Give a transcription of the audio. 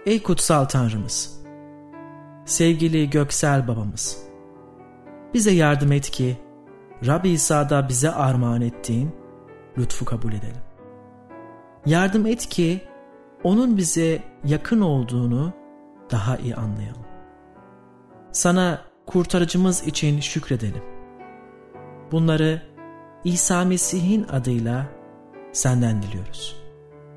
Ey kutsal Tanrımız, sevgili göksel babamız, bize yardım et ki Rab İsa'da bize armağan ettiğin lütfu kabul edelim. Yardım et ki onun bize yakın olduğunu daha iyi anlayalım. Sana kurtarıcımız için şükredelim. Bunları İsa Mesih'in adıyla senden diliyoruz.